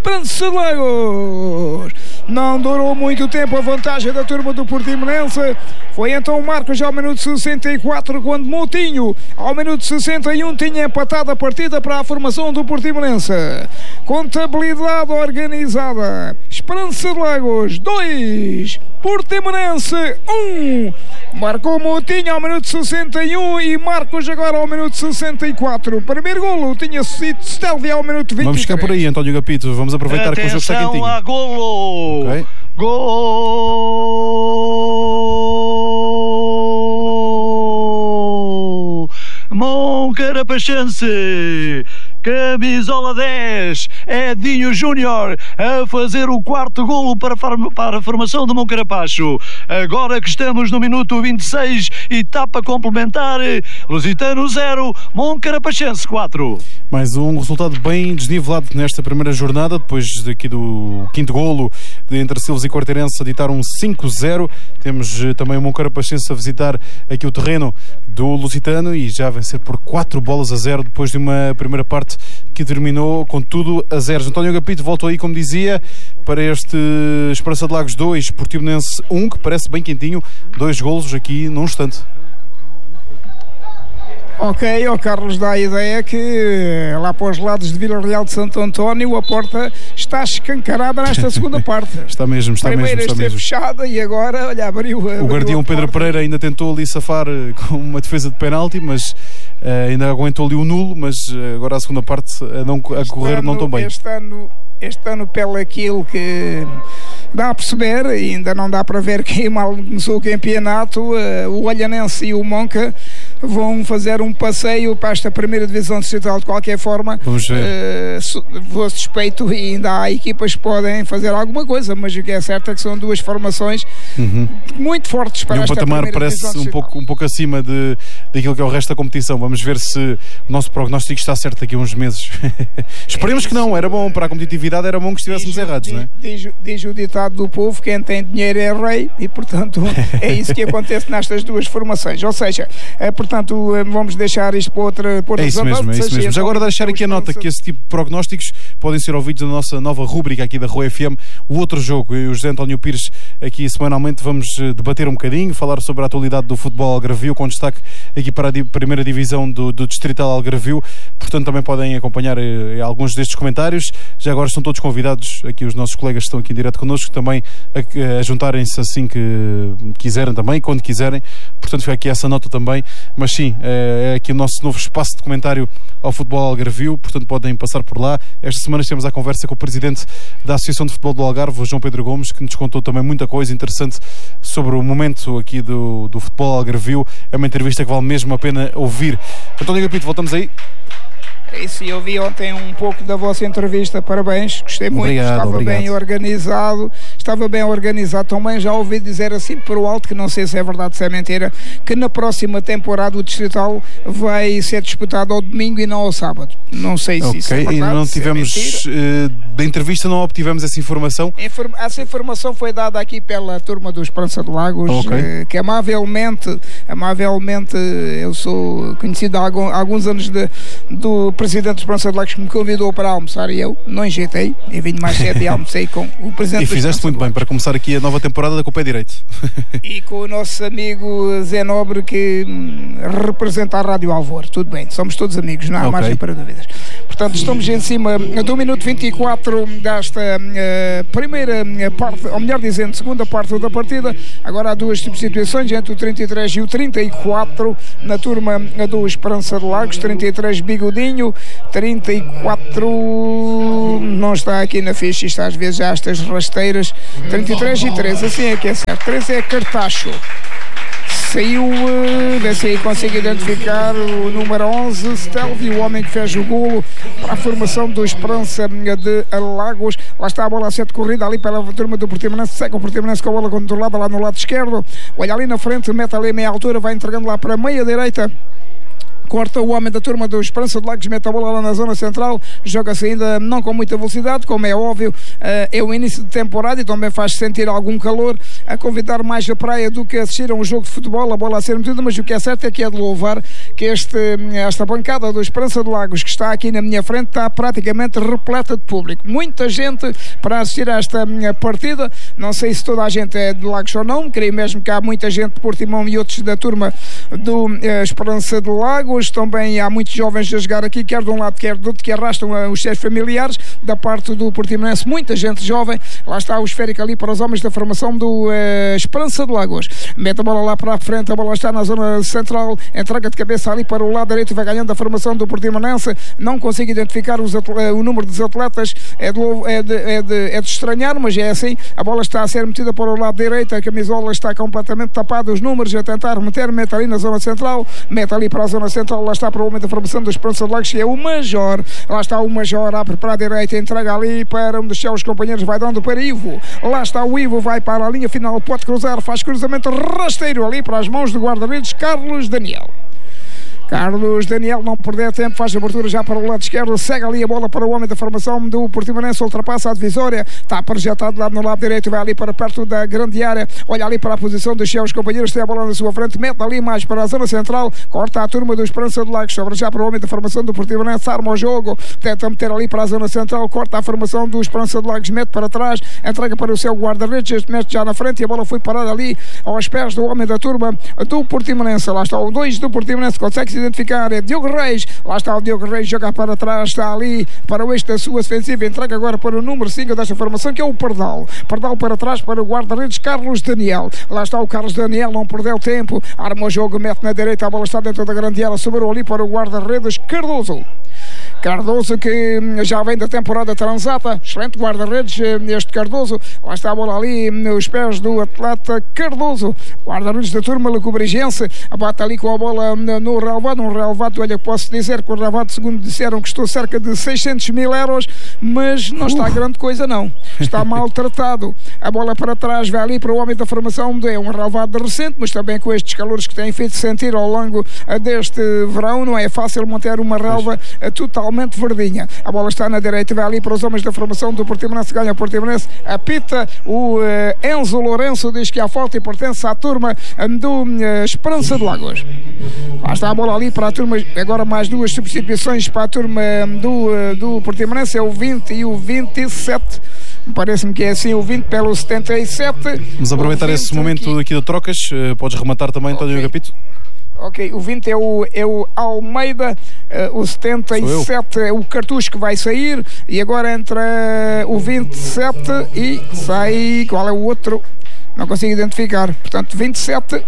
Esperança de Lagos. Não durou muito tempo a vantagem da turma do Portimonense. Foi então o Marcos ao minuto 64, quando Moutinho ao minuto 61 tinha empatado a partida para a formação do Portimonense. Contabilidade organizada: Esperança de Lagos 2, Portimonense 1. Marcou Moutinho ao minuto 61 e Marcos agora ao minuto 64. O primeiro golo tinha sido Stelvio ao minuto 23. Vamos ficar por aí, António Gapito. Vamos aproveitar que o jogo está quentinho. Atenção a golo! Okay. Gol! Moncarapachense! Camisola 10, Edinho Júnior a fazer o quarto golo para a formação do Moncarapaccio. Agora que estamos no minuto 26, etapa complementar, Lusitano 0, Moncarapachense 4. Mais um resultado bem desnivelado nesta primeira jornada, depois daqui do quinto golo de Entre Silves e Quarteirense a ditar um 5-0. Temos também o Moncarapachense a visitar aqui o terreno do Lusitano e já a vencer por 4-0 depois de uma primeira parte que terminou com tudo a 0. António Gapito voltou aí, como dizia, para este Esperança de Lagos 2, Portimonense 1, que parece bem quentinho, 2 golos aqui num instante. Ok, o Carlos dá a ideia que lá para os lados de Vila Real de Santo António a porta está escancarada nesta segunda parte. Está mesmo. Primeiro esteve fechada e agora, olha, abriu o guardião Pedro Pereira ainda tentou ali safar com uma defesa de penalti, mas ainda aguentou ali o nulo, mas agora a segunda parte a correr não tão bem. Este ano pelo aquilo que dá a perceber, e ainda não dá para ver quem mal começou o campeonato, o Olhanense e o Monca vão fazer um passeio para esta primeira divisão distrital de qualquer forma. Vamos ver. Vou suspeito e ainda há equipas que podem fazer alguma coisa, mas o que é certo é que são duas formações muito fortes para esta primeira divisão distrital. E um patamar parece um pouco acima daquilo que é o resto da competição. Vamos ver se o nosso prognóstico está certo daqui a uns meses. Esperemos que não, era bom para a competitividade, era bom que estivéssemos errados, não é? Diz o ditado do povo: quem tem dinheiro é rei, e portanto é isso que acontece nestas duas formações. Ou seja, portanto vamos deixar isto para outra é isso mesmo. Já agora deixar aqui a nota que esse tipo de prognósticos podem ser ouvidos na nossa nova rúbrica aqui da Rua FM, o Outro Jogo. Eu e o José António Pires aqui semanalmente vamos debater um bocadinho, falar sobre a atualidade do futebol algarvio, com destaque aqui para a primeira divisão do Distrital Algarvio. Portanto, também podem acompanhar alguns destes comentários. Já agora estão todos convidados, aqui os nossos colegas que estão aqui em direto connosco, também a juntarem-se assim que quiserem também, quando quiserem. Portanto, foi aqui essa nota também. Mas sim, é aqui o nosso novo espaço de comentário ao futebol algarvio, portanto podem passar por lá. Esta semana estivemos à conversa com o presidente da Associação de Futebol do Algarve, o João Pedro Gomes, que nos contou também muita coisa interessante sobre o momento aqui do futebol algarvio. É uma entrevista que vale mesmo a pena ouvir. António Gapito, voltamos aí. É isso, eu vi ontem um pouco da vossa entrevista, parabéns, gostei muito. Estava bem organizado também. Já ouvi dizer assim por alto, que não sei se é verdade ou se é mentira, que na próxima temporada o Distrital vai ser disputado ao domingo e não ao sábado. Não sei se isso é verdade. E não tivemos, da entrevista não obtivemos essa informação. Essa informação foi dada aqui pela turma do Esperança de Lagos, que amavelmente eu sou conhecido há alguns anos do presidente do Esperança de Lagos, que me convidou para almoçar e eu não enjeitei, e vim mais cedo e almocei com o presidente. E fizeste muito bem para começar aqui a nova temporada com o pé direito. E com o nosso amigo Zé Nobre, que representa a Rádio Alvor. Tudo bem, somos todos amigos, não há margem para dúvidas. Portanto, estamos em cima do minuto 24 desta primeira parte, ou melhor dizendo, segunda parte da partida. Agora há duas substituições entre o 33 e o 34 na turma do Esperança de Lagos. 33 Bigodinho, 34 não está aqui na ficha, está às vezes já estas rasteiras. 33 e 3, assim é que é certo. 3 é Cartacho. Saiu, vê se aí consigo identificar o número 11, Stelvio, o homem que fez o golo para a formação do Esperança de Lagos. Lá está a bola a ser decorrida ali pela turma do Portimonense, segue o Portimonense com a bola controlada lá no lado esquerdo. Olha ali na frente, mete ali a meia altura, vai entregando lá para a meia direita corta o homem da turma do Esperança de Lagos, mete a bola lá na zona central, joga-se ainda não com muita velocidade, como é óbvio, é o início de temporada e também faz sentir algum calor, a convidar mais a praia do que assistir a um jogo de futebol, a bola a ser metida, mas o que é certo é que é de louvar que esta bancada do Esperança de Lagos, que está aqui na minha frente, está praticamente repleta de público, muita gente para assistir a esta partida. Não sei se toda a gente é de Lagos ou não, creio mesmo que há muita gente de Portimão e outros da turma do Esperança de Lagos. Também há muitos jovens a jogar aqui, quer de um lado, quer do outro, que arrastam os seus familiares. Da parte do Portimonense, muita gente jovem. Lá está o esférico ali para os homens da formação do Esperança de Lagos. Mete a bola lá para a frente, a bola está na zona central, entrega de cabeça ali para o lado direito e vai ganhando a formação do Portimonense. Não consigo identificar o número dos atletas, é de estranhar, mas é assim. A bola está a ser metida para o lado direito, a camisola está completamente tapada, os números a tentar mete ali na zona central, mete ali para a zona central, lá está para o homem da formação do Esperança de Lagos, que é o Major. Lá está o Major, abre para a direita, entrega ali para um dos seus companheiros, vai dando para Ivo. Lá está o Ivo, vai para a linha final, pode cruzar, faz cruzamento rasteiro ali para as mãos do guarda-redes Carlos Daniel. Carlos Daniel, não perder tempo, faz a abertura já para o lado esquerdo, segue ali a bola para o homem da formação do Portimonense, ultrapassa a divisória, está projetado lá no lado direito, vai ali para perto da grande área, olha ali para a posição dos seus companheiros, tem a bola na sua frente, mete ali mais para a zona central, corta a turma do Esperança de Lagos, sobra já para o homem da formação do Portimonense, arma o jogo, tenta meter ali para a zona central, corta a formação do Esperança de Lagos, mete para trás, entrega para o seu guarda-redes, este mete já na frente e a bola foi parada ali aos pés do homem da turma do Portimonense. Lá está o 2 do Portimonense, consegue-se identificar, é Diogo Reis, lá está o Diogo Reis, joga para trás, está ali para o eixo da sua defensiva, entrega agora para o número 5 desta formação, que é o Pardal para trás para o guarda-redes Carlos Daniel. Lá está o Carlos Daniel, não perdeu tempo, arma o jogo, mete na direita, a bola está dentro da grande área, sobrou ali para o guarda-redes Cardoso, que já vem da temporada transata, excelente guarda-redes este Cardoso. Lá está a bola ali nos pés do atleta Cardoso, guarda-redes da turma lecobrigense, bate ali com a bola no relevado, olha, posso dizer que o relevado, segundo disseram, custou cerca de 600 mil euros, mas não está grande coisa não, está maltratado. A bola para trás, vai ali para o homem da formação, é um relevado recente, mas também com estes calores que têm feito sentir ao longo deste verão, não é fácil manter uma relva totalmente verdinha. A bola está na direita, vai ali para os homens da formação do Portimonense, ganha o Portimonense, apita o Enzo Lourenço, diz que há falta e pertence à turma do Esperança de Lagos. Lá está a bola ali para a turma, agora mais duas substituições para a turma do Portimonense, é o 20 e o 27. Parece-me que é assim, o 20 pelo 77. Vamos aproveitar esse momento aqui de trocas. Podes rematar também, António Agapito. Ok, o 20 é o Almeida, o 77 é o Cartucho que vai sair, e agora entra o 27 e sai, qual é o outro? Não consigo identificar, portanto 27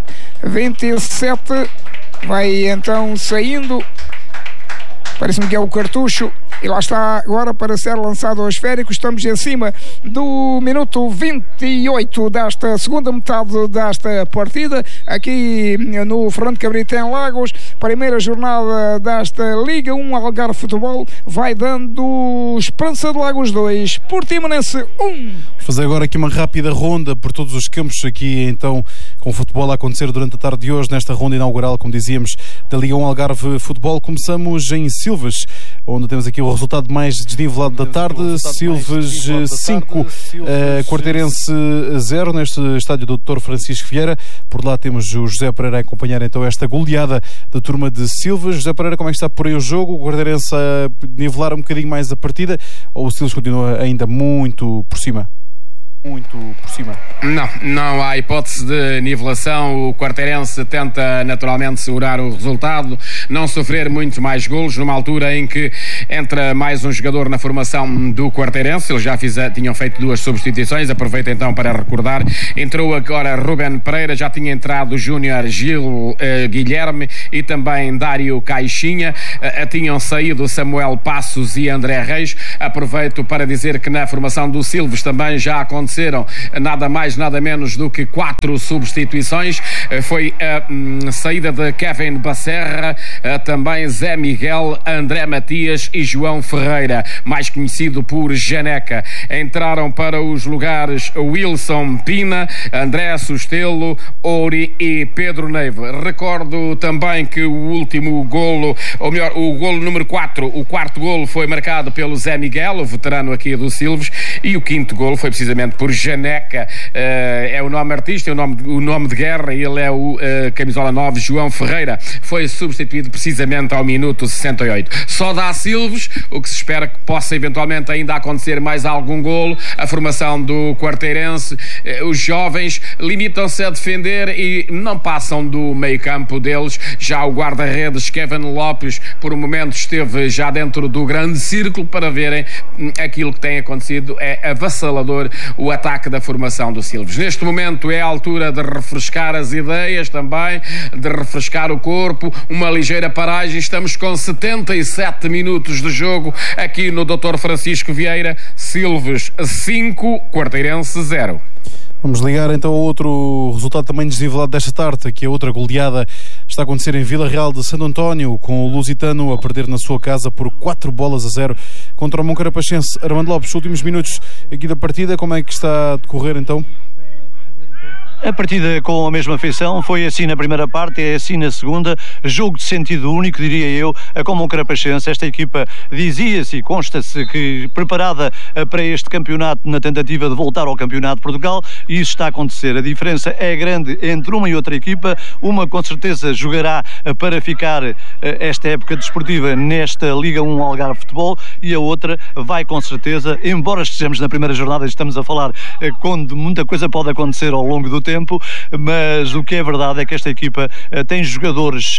vai então saindo, parece-me que é o Cartucho. E lá está agora para ser lançado ao esférico. Estamos em cima do minuto 28 desta segunda metade desta partida, aqui no Fernando Cabrita em Lagos. Primeira jornada desta Liga 1 Algarve Futebol, vai dando Esperança de Lagos 2, Portimonense 1. Fazer agora aqui uma rápida ronda por todos os campos aqui, então, com o futebol a acontecer durante a tarde de hoje, nesta ronda inaugural, como dizíamos, da Liga 1 Algarve Futebol. Começamos em Silves, onde temos aqui o resultado mais desnivelado da tarde. Silves 5, Quarteirense 0, neste estádio do Dr. Francisco Vieira. Por lá temos o José Pereira a acompanhar então esta goleada da turma de Silves. José Pereira, como é que está por aí o jogo? O Quarteirense a nivelar um bocadinho mais a partida, ou o Silves continua ainda muito por cima? Não há hipótese de nivelação. O Quarteirense tenta naturalmente segurar o resultado, não sofrer muito mais golos, numa altura em que entra mais um jogador na formação do Quarteirense. Eles já tinham feito duas substituições, aproveito então para recordar. Entrou agora Ruben Pereira, já tinha entrado Júnior Gil Guilherme e também Dário Caixinha. Tinham saído Samuel Passos e André Reis. Aproveito para dizer que na formação do Silves também já aconteceu aconteceram nada mais, nada menos do que 4 substituições. Foi a saída de Kevin Bacerra, também Zé Miguel, André Matias e João Ferreira, mais conhecido por Janeca. Entraram para os lugares Wilson Pina, André Sustelo, Ouri e Pedro Neive. Recordo também que o último golo, ou melhor, o golo número 4, o quarto golo foi marcado pelo Zé Miguel, o veterano aqui do Silves, e o quinto golo foi precisamente por Janeca. É o nome artista, o nome de guerra, e ele é o camisola 9, João Ferreira. Foi substituído precisamente ao minuto 68. Só dá a Silves, o que se espera que possa eventualmente ainda acontecer mais algum golo. A formação do Quarteirense, os jovens limitam-se a defender e não passam do meio campo deles. Já o guarda-redes Kevin Lopes, por um momento esteve já dentro do grande círculo para verem aquilo que tem acontecido. É avassalador o ataque da formação do Silves. Neste momento é a altura de refrescar as ideias também, de refrescar o corpo, uma ligeira paragem. Estamos com 77 minutos de jogo aqui no Dr. Francisco Vieira. Silves 5, Quarteirense 0. Vamos ligar então ao outro resultado também desnivelado desta tarde, que a outra goleada está a acontecer em Vila Real de Santo António, com o Lusitano a perder na sua casa por 4-0 contra o Moncarapachense. Armando Lopes, últimos minutos aqui da partida, como é que está a decorrer então? A partida com a mesma feição, foi assim na primeira parte, é assim na segunda, jogo de sentido único, diria eu, como um Carapachense. Esta equipa dizia-se e consta-se que preparada para este campeonato na tentativa de voltar ao Campeonato de Portugal, e isso está a acontecer. A diferença é grande entre uma e outra equipa. Uma com certeza jogará para ficar esta época desportiva nesta Liga 1 Algarve Futebol, e a outra vai com certeza, embora estejamos na primeira jornada, estamos a falar quando muita coisa pode acontecer ao longo do tempo, mas o que é verdade é que esta equipa tem jogadores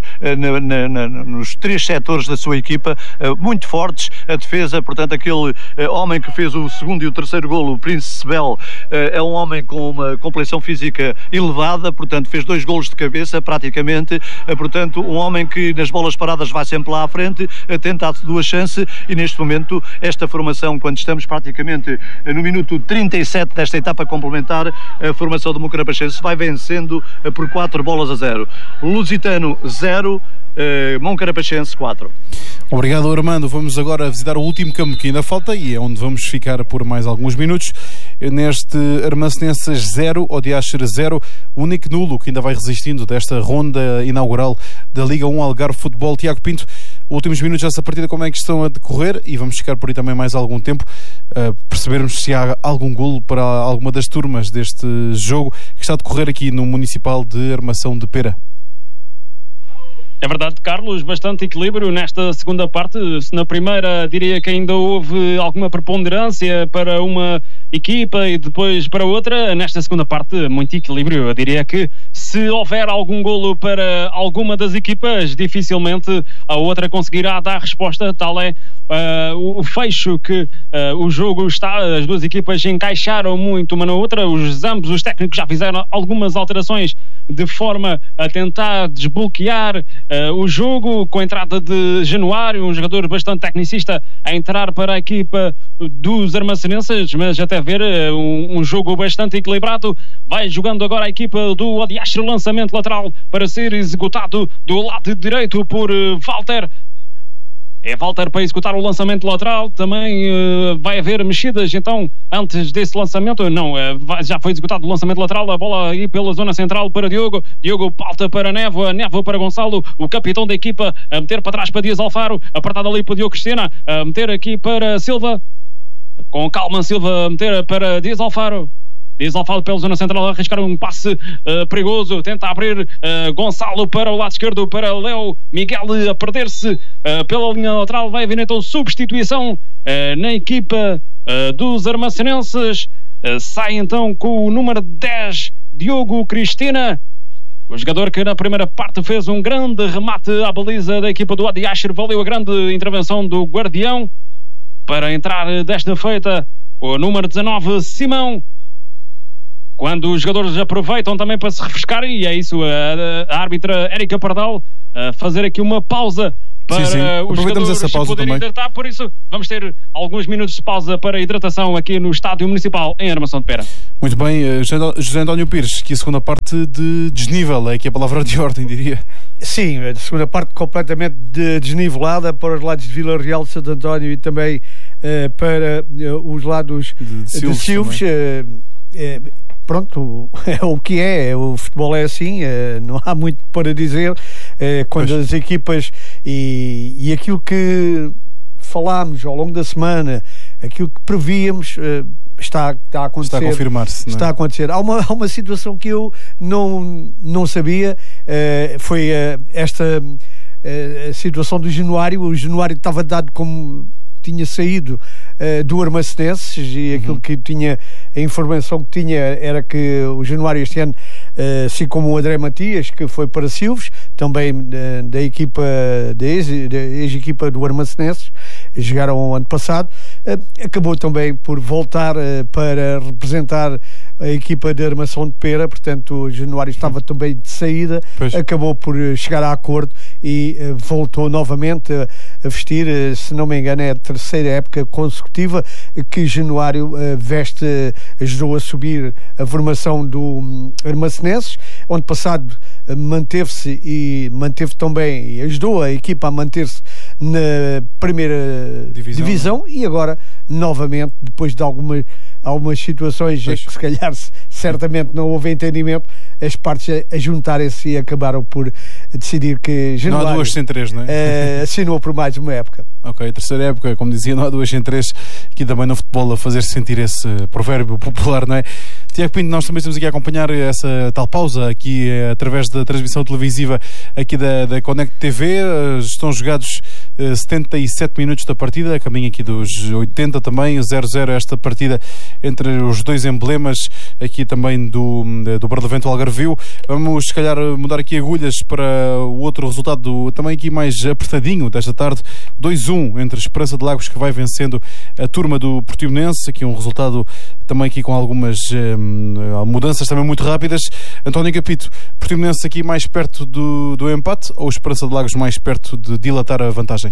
nos 3 setores da sua equipa muito fortes. A defesa, portanto, aquele homem que fez o segundo e o terceiro golo, o Príncipe Bel, é um homem com uma complexão física elevada, portanto fez 2 golos de cabeça praticamente, portanto um homem que nas bolas paradas vai sempre lá à frente, tenta a sua chance, e neste momento esta formação, quando estamos praticamente no minuto 37 desta etapa complementar, a formação do Moncarapachense vai vencendo por 4-0. Lusitano 0, Moncarapachense 4. Obrigado, Armando. Vamos agora visitar o último campo que ainda falta e é onde vamos ficar por mais alguns minutos. Neste Armacenenses 0, Odiacher 0, o único nulo que ainda vai resistindo desta ronda inaugural da Liga 1 Algarve Futebol. Tiago Pinto, últimos minutos dessa partida, como é que estão a decorrer? E vamos ficar por aí também mais algum tempo, percebermos se há algum golo para alguma das turmas deste jogo que está a decorrer aqui no Municipal de Armação de Pera. É verdade, Carlos, bastante equilíbrio nesta segunda parte. Se na primeira diria que ainda houve alguma preponderância para uma equipa e depois para outra, nesta segunda parte muito equilíbrio. Eu diria que se houver algum golo para alguma das equipas, dificilmente a outra conseguirá dar resposta. Tal é o fecho que o jogo está. As duas equipas encaixaram muito uma na outra. Ambos os técnicos já fizeram algumas alterações de forma a tentar desbloquear o jogo, com a entrada de Januário, um jogador bastante tecnicista, a entrar para a equipa dos armacenenses, mas até ver um jogo bastante equilibrado. Vai jogando agora a equipa do Odiacher, lançamento lateral para ser executado do lado direito por Walter. É Walter para executar o lançamento lateral. Também vai haver mexidas, então, antes desse lançamento. Não, já foi executado o lançamento lateral. A bola aí pela zona central para Diogo. Diogo pauta para Névoa. Névoa para Gonçalo, o capitão da equipa, a meter para trás para Dias Alfaro. Apertado ali para Diogo Cristina. A meter aqui para Silva. Com calma, Silva a meter para Dias Alfaro. Dias Alfaro pela zona central, a arriscar um passe perigoso, tenta abrir Gonçalo para o lado esquerdo, para Léo Miguel a perder-se pela linha lateral. Vai haver então substituição na equipa dos armacenenses. Sai então com o número 10, Diogo Cristina, o jogador que na primeira parte fez um grande remate à baliza da equipa do Odiacher. Valeu a grande intervenção do Guardião para entrar desta feita o número 19, Simão. Quando os jogadores aproveitam também para se refrescar, e é isso, a árbitra Érica Pardal a fazer aqui uma pausa para os jogadores essa pausa poderem hidratar, por isso vamos ter alguns minutos de pausa para hidratação aqui no Estádio Municipal em Armação de Pera. Muito bem, José António Pires, que a segunda parte de desnível, é aqui a palavra de ordem, diria. Sim, a segunda parte completamente desnivelada para os lados de Vila Real de Santo António e também para os lados de Silves. Pronto, é o que o futebol é assim, não há muito para dizer. Quando as equipas e aquilo que falámos ao longo da semana, aquilo que prevíamos, está a acontecer. Está a confirmar-se. Está a acontecer. Há uma situação que eu não sabia, foi esta situação do Januário. O Januário estava dado como tinha saído do Armacenenses e aquilo que tinha, a informação que tinha era que o Januário este ano, assim como o André Matias, que foi para Silves, também da equipa da ex-equipa do Armacenenses, jogaram ano passado, acabou também por voltar para representar a equipa de Armação de Pera. Portanto o Januário estava também de saída, acabou por chegar a acordo e voltou novamente a vestir, se não me engano é a terceira época consecutiva que Januário ajudou a subir a formação do Armacenenses. Ano passado manteve-se e manteve também e ajudou a equipa a manter-se na primeira divisão e agora novamente, depois de algumas situações que se calhar certamente não houve entendimento, as partes a juntarem-se e acabaram por decidir que Januário, não há duas sem três, não é? Assinou por mais uma época. Ok, a terceira época, como dizia, não há duas sem três, aqui também no futebol a fazer sentir esse provérbio popular, não é? Tiago Pinto, nós também estamos aqui a acompanhar essa tal pausa aqui através da transmissão televisiva aqui da Connect TV. Estão jogados 77 minutos da partida, a caminho aqui dos 80 também, 0-0 esta partida entre os dois emblemas aqui também do Barlavento Algarvio. Vamos se calhar mudar aqui agulhas para o outro resultado também aqui mais apertadinho desta tarde, 2-1 entre Esperança de Lagos, que vai vencendo a turma do Portimonense, aqui um resultado também aqui com algumas mudanças também muito rápidas. António Capito, Portimonense aqui mais perto do empate ou Esperança de Lagos mais perto de dilatar a vantagem?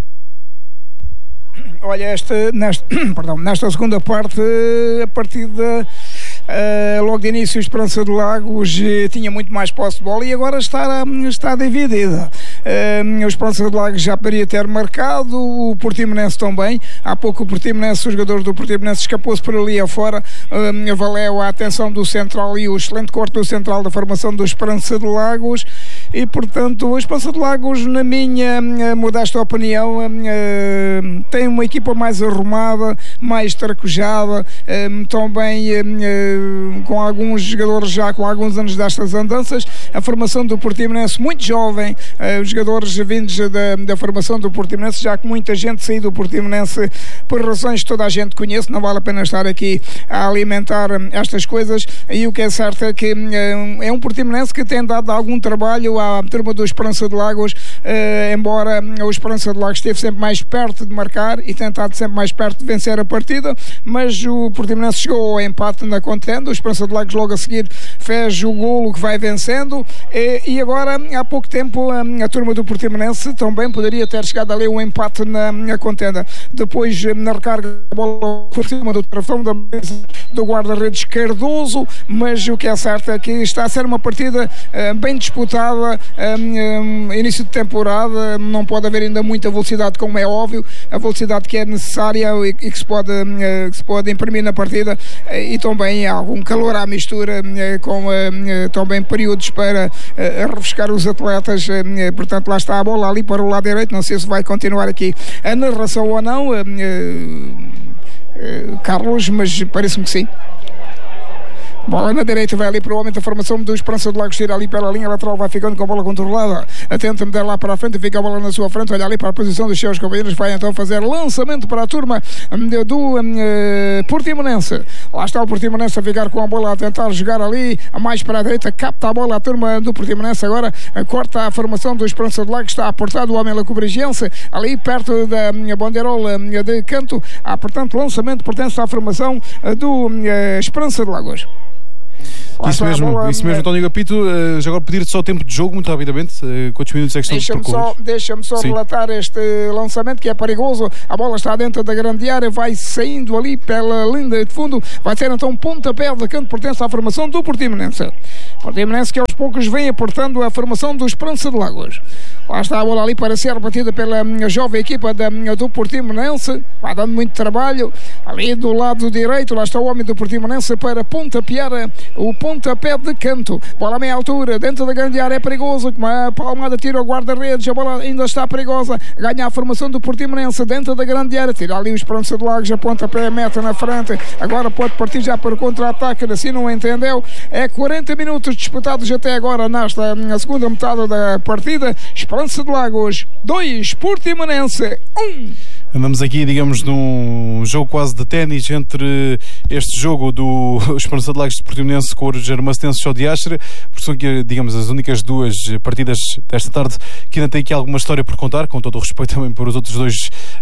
Olha, nesta segunda parte, a partida logo de início, a Esperança de Lagos tinha muito mais posse de bola e agora está dividida. A Esperança de Lagos já poderia ter marcado, o Portimonense também. Há pouco o Portimonense, o jogador do Portimonense escapou-se por ali afora, valeu a atenção do central e o excelente corte do central da formação do Esperança de Lagos e, portanto, a Esperança de Lagos, na minha modesta opinião, tem uma equipa mais arrumada, mais tracujada, também com alguns jogadores já com alguns anos destas andanças. A formação do Portimonense muito jovem, os jogadores vindos da formação do Portimonense, já que muita gente saiu do Portimonense por razões que toda a gente conhece, não vale a pena estar aqui a alimentar estas coisas. E o que é certo é que é um Portimonense que tem dado algum trabalho à turma do Esperança de Lagos, embora o Esperança de Lagos esteve sempre mais perto de marcar e tentado sempre mais perto de vencer a partida, mas o Portimonense chegou ao empate na contenda. O Esperança de Lagos logo a seguir fez o golo que vai vencendo e agora há pouco tempo a turma do Portimonense também poderia ter chegado ali um empate na contenda. Depois na recarga a bola por cima do travão do guarda-redes Cardoso, mas o que é certo é que está a ser uma partida bem disputada, início de temporada, não pode haver ainda muita velocidade, como é óbvio, a velocidade que é necessária e que se pode imprimir na partida, e também há algum calor à mistura, com também períodos para refrescar os atletas. Portanto, lá está a bola ali para o lado direito, não sei se vai continuar aqui a narração ou não, Carlos, mas parece-me que sim. Bola na direita, vai ali para o homem da formação do Esperança de Lagos, tira ali pela linha lateral, vai ficando com a bola controlada, atenta a meter lá para a frente, fica a bola na sua frente, olha ali para a posição dos seus companheiros, vai então fazer lançamento para a turma do Portimonense. Lá está o Portimonense a ficar com a bola, a tentar jogar ali, a mais para a direita, capta a bola a turma do Portimonense, agora corta a formação do Esperança de Lagos, está aportado o homem lacobrigiense, ali perto da bandeirola de canto, portanto lançamento pertence à formação do Esperança de Lagos. Isso mesmo, António Agapito. Já agora pedir-te só o tempo de jogo, muito rapidamente. Quantos minutos é que estão percorridos? Deixa-me só relatar este lançamento que é perigoso. A bola está dentro da grande área, vai saindo ali pela linha de fundo. Vai ser então um pontapé de canto, pertence à formação do Portimonense. Portimonense que aos poucos vem aportando a formação do Esperança de Lagos. Lá está a bola ali para ser batida pela jovem equipa do Portimonense. Vai dando muito trabalho. Ali do lado direito, lá está o homem do Portimonense para pontapear o pontapé de canto. Bola a meia altura, dentro da grande área, é perigoso. Com uma palmada tira o guarda-redes. A bola ainda está perigosa. Ganha a formação do Portimonense dentro da grande área. Tira ali o Esperança de Lagos, a pontapé, meta na frente. Agora pode partir já para o contra-ataque. Assim não entendeu. É 40 minutos disputados até agora nesta segunda metade da partida. Esperança de Lagos 2, Portimonense 1. Andamos aqui, digamos, num jogo quase de ténis entre este jogo do Esperança de Lagos de Portimonense com os armacenses de Odiastre, porque são, digamos, as únicas duas partidas desta tarde que ainda tem aqui alguma história por contar, com todo o respeito também por os outros dois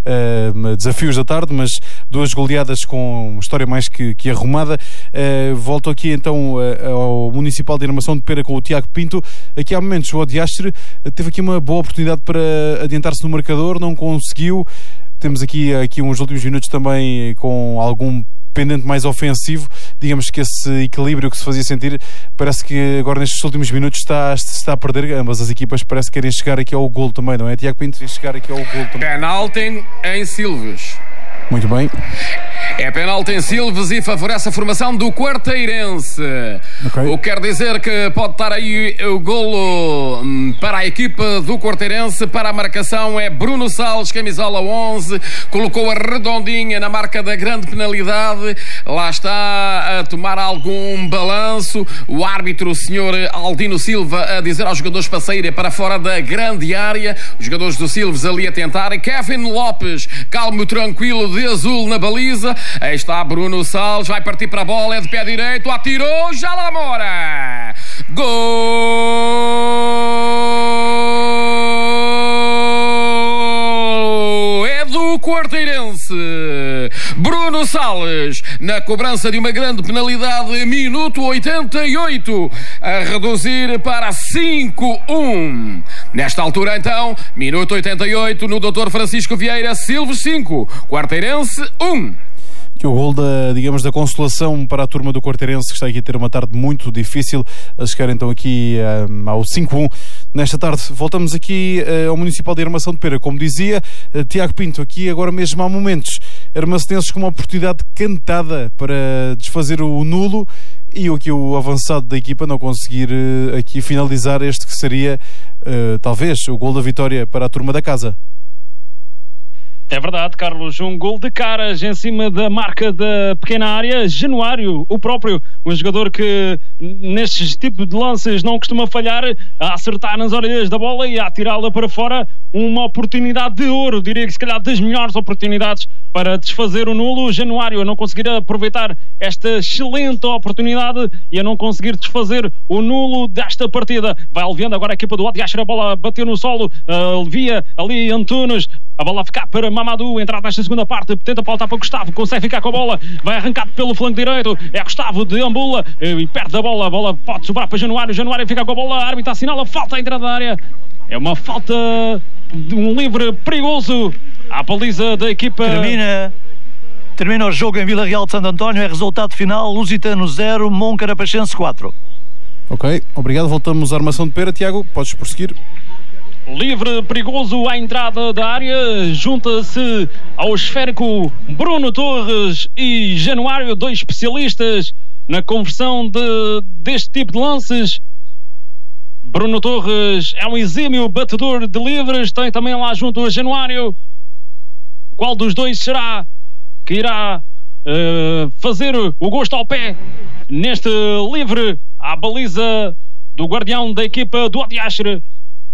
desafios da tarde, mas duas goleadas com história mais que arrumada. Volto aqui então ao Municipal de Armação de Pera com o Tiago Pinto. Aqui há momentos o Odiastre teve aqui uma boa oportunidade para adiantar-se no marcador, não conseguiu. Temos aqui uns últimos minutos também com algum pendente mais ofensivo. Digamos que esse equilíbrio que se fazia sentir parece que agora nestes últimos minutos está a perder. Ambas as equipas parece que querem chegar aqui ao golo também, não é, Tiago Pinto? Chegar aqui ao golo também. Penalti em Silves. Muito bem. É penalti em Silves e favorece a formação do Quarteirense. Okay. O que quer dizer que pode estar aí o golo para a equipa do Quarteirense. Para a marcação é Bruno Salles, camisola 11. Colocou a redondinha na marca da grande penalidade. Lá está a tomar algum balanço. O árbitro, o senhor Aldino Silva, a dizer aos jogadores para saírem para fora da grande área. Os jogadores do Silves ali a tentarem. Kevin Lopes, calmo, tranquilo, de azul na baliza. Aí está Bruno Salles, vai partir para a bola, é de pé direito, atirou, já lá mora! Gol! É do Quarteirense. Bruno Salles, na cobrança de uma grande penalidade, minuto 88, a reduzir para 5-1. Nesta altura, então, minuto 88, no Dr. Francisco Vieira, Silves 5, Quarteirense 1. Que o gol da consolação para a turma do Quarteirense, que está aqui a ter uma tarde muito difícil, a chegar então aqui ao 5-1. Nesta tarde voltamos aqui ao Municipal de Armação de Pera, como dizia Tiago Pinto, aqui agora mesmo há momentos armacenses com uma oportunidade cantada para desfazer o nulo e aqui o avançado da equipa não conseguir aqui finalizar este que seria talvez o gol da vitória para a turma da casa. É verdade, Carlos, um gol de caras em cima da marca da pequena área. Januário, o próprio, um jogador que nestes tipos de lances não costuma falhar, a acertar nas orelhas da bola e a atirá-la para fora. Uma oportunidade de ouro, diria que se calhar das melhores oportunidades para desfazer o nulo. Januário a não conseguir aproveitar esta excelente oportunidade e a não conseguir desfazer o nulo desta partida. Vai aliviando agora a equipa do Odiastre, a bola bateu no solo, alivia ali Antunes, a bola a ficar para Mamadou, entrada nesta segunda parte, tenta pautar para Gustavo, consegue ficar com a bola, vai arrancado pelo flanco direito, é Gustavo de Ambula e perde a bola pode sobrar para Januário, Januário fica com a bola, a árbitra assinala falta à entrada da área, é uma falta de um livre perigoso à baliza da equipa. Termina o jogo em Vila Real de Santo António, é resultado final, Lusitano 0, Moncarapachense 4. Ok, obrigado, voltamos à Armação de Pera. Tiago, podes prosseguir. Livre, perigoso à entrada da área, junta-se ao esférico Bruno Torres e Januário, dois especialistas na conversão deste tipo de lances. Bruno Torres é um exímio batedor de livres, tem também lá junto a Januário. Qual dos dois será que irá fazer o gosto ao pé neste livre à baliza do guardião da equipa do Odiastre?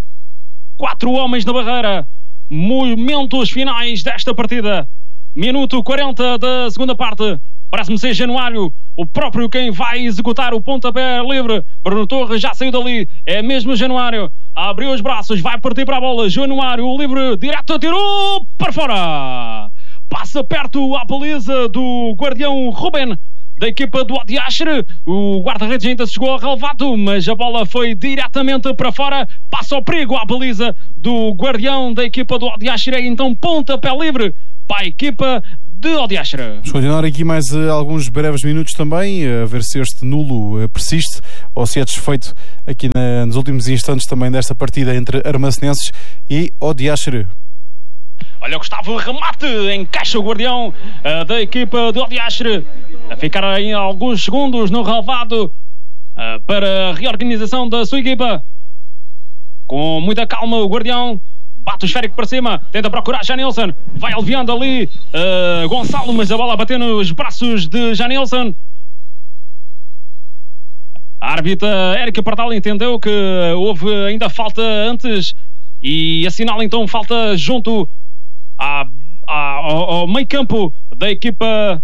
4 homens na barreira. Momentos finais desta partida. Minuto 40 da segunda parte. Parece-me ser Januário o próprio quem vai executar o pontapé livre. Bruno Torres já saiu dali. É mesmo Januário. Abriu os braços, vai partir para a bola. Januário, o livre direto, atirou para fora. Passa perto à baliza do guardião Ruben. da equipa do Odiastre. O guarda-redes ainda chegou ao relevado, mas a bola foi diretamente para fora. Passa o perigo à baliza do guardião da equipa do Odiastre. Então pontapé livre para a equipa de Odiastre. Vamos continuar aqui mais alguns breves minutos também, a ver se este nulo persiste ou se é desfeito aqui nos últimos instantes também desta partida entre Armacenenses e Odiastre. Olha o Gustavo, remate, encaixa o guardião da equipa de Odiastre, a ficar aí alguns segundos no relvado para a reorganização da sua equipa. Com muita calma o guardião bate o esférico para cima, tenta procurar Janilson, vai aliviando ali Gonçalo, mas a bola bateu nos braços de Janilson. A árbitra Érica Pardal entendeu que houve ainda falta antes e assinala então falta junto ao meio campo da equipa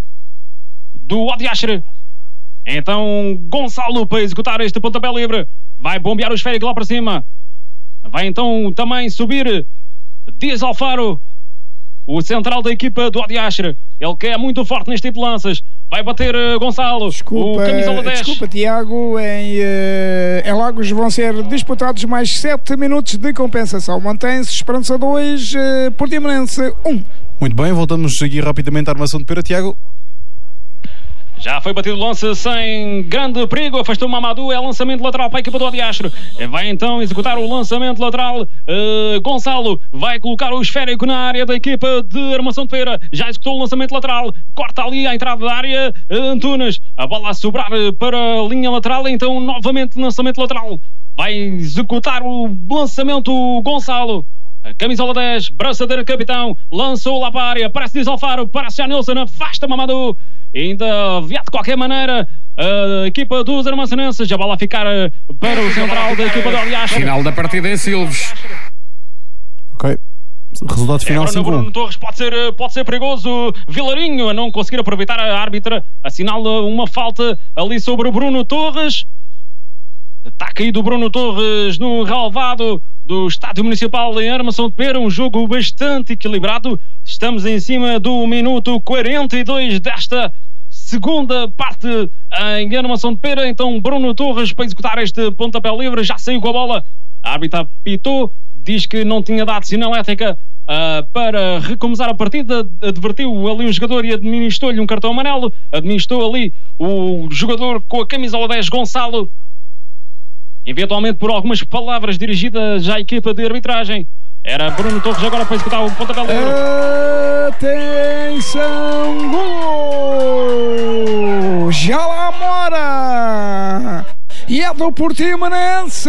do Odiastre. Então Gonçalo para executar este pontapé livre, vai bombear o esférico lá para cima, vai então também subir Dias Alfaro, o central da equipa do Odiastre, ele que é muito forte neste tipo de lances. Vai bater Gonçalo, o camisola 10. Desculpa, Tiago, em Lagos vão ser disputados mais 7 minutos de compensação. Mantém-se Esperança 2, Portimonense 1. Muito bem, voltamos aqui rapidamente à armação de Pera, Tiago. Já foi batido o lance sem grande perigo, afastou o Mamadou, é lançamento lateral para a equipa do Odiastre. Vai então executar o lançamento lateral. Gonçalo vai colocar o esférico na área da equipa de Armação de Feira. Já executou o lançamento lateral, corta ali a entrada da área. Antunes, a bola a sobrar para a linha lateral, então novamente lançamento lateral. Vai executar o lançamento Gonçalo. A camisola 10, braçadeira capitão, lançou lá para a área, parece Dias Alfaro, parece Janilson, afasta Mamadou. Ainda viado de qualquer maneira a equipa dos Armacenenses. A bola a ficar para o central da equipa do Odiastre. Final da partida em Silves. Ok. Resultado final 5-1. Bruno Torres pode ser perigoso. Vilarinho a não conseguir aproveitar, a árbitra assinala uma falta ali sobre o Bruno Torres. Está caído o Bruno Torres no relvado do Estádio Municipal em Armação de Pera. Um jogo bastante equilibrado. Estamos em cima do minuto 42 desta segunda parte em Armação de Pera. Então Bruno Torres para executar este pontapé livre, já saiu com a bola. A árbitra apitou, diz que não tinha dado sinalética para recomeçar a partida. Advertiu ali um jogador e administrou-lhe um cartão amarelo. Administrou ali o jogador com a camisola 10, Gonçalo, eventualmente por algumas palavras dirigidas à equipa de arbitragem. Era Bruno Torres agora para executar o pontapé livre. Atenção, gol! Já lá mora! E é do Portimonense!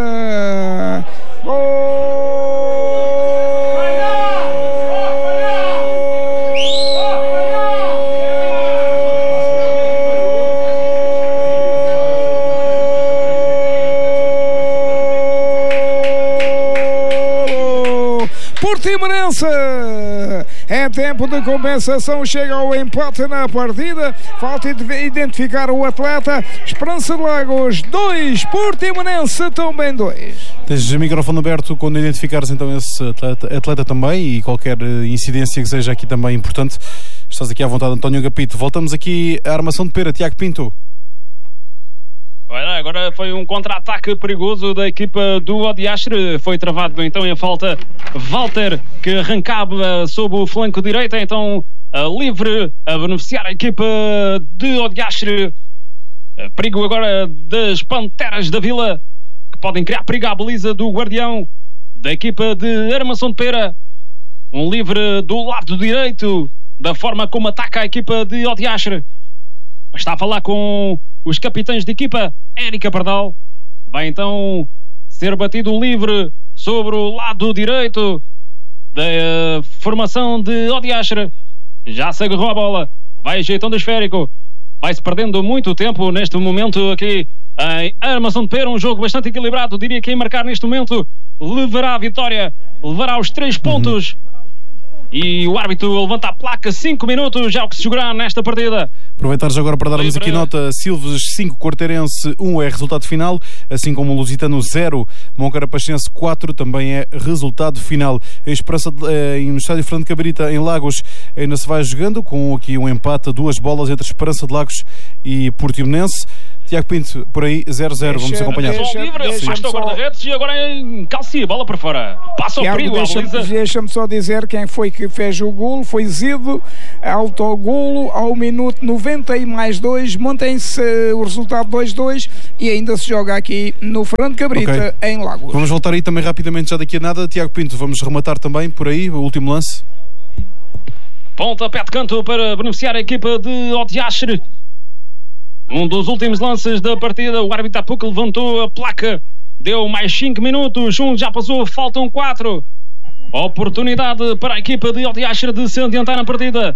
Portimonense, é tempo de compensação, chega ao empate na partida, falta de identificar o atleta. Esperança de Lagos 2, Portimonense também 2. Tens o microfone aberto quando identificares então esse atleta também, e qualquer incidência que seja aqui também importante. Estás aqui à vontade, António Gapito. Voltamos aqui à armação de Pera, Tiago Pinto. Agora foi um contra-ataque perigoso da equipa do Odiastre. Foi travado então em falta Walter, que arrancava sob o flanco direito. Então livre a beneficiar a equipa de Odiastre. Perigo agora das Panteras da Vila, que podem criar perigo à baliza do guardião da equipa de Armação de Pera. Um livre do lado direito, da forma como ataca a equipa de Odiastre. Está a falar com os capitães de equipa. Érica Pardal vai então ser batido livre sobre o lado direito da formação de Odiastre. Já se agarrou a bola, vai ajeitando o esférico, vai-se perdendo muito tempo neste momento aqui em Armação de Pera. Um jogo bastante equilibrado, diria que quem marcar neste momento levará a vitória, levará os 3 pontos E o árbitro levanta a placa, 5 minutos, já é o que se jogará nesta partida. Aproveitar já agora para darmos aqui nota: Silves 5, Quarteirense 1 é resultado final, assim como o Lusitano 0, Moncarapachense 4 também é resultado final. A Esperança no estádio Fernando Cabrita, em Lagos, ainda se vai jogando, com aqui um empate a 2 bolas entre Esperança de Lagos e Portimonense. Tiago Pinto, por aí 0-0, vamos acompanhar. Afasta o guarda-redes e agora em Calci, bola para fora. Passa ao perigo, deixa-me só dizer quem foi que fez o golo. Foi Zido, autogolo ao minuto 90 e mais 2. Mantém-se o resultado 2-2 e ainda se joga aqui no Fernando Cabrita, em Lagos. Vamos voltar aí também rapidamente, já daqui a nada. Tiago Pinto, vamos rematar também por aí o último lance. Pontapé de canto para beneficiar a equipa de Odiastre. Um dos últimos lances da partida, o árbitro há pouco levantou a placa, deu mais 5 minutos, já passou, faltam 4. Oportunidade para a equipa de Odiastre de se adiantar na partida.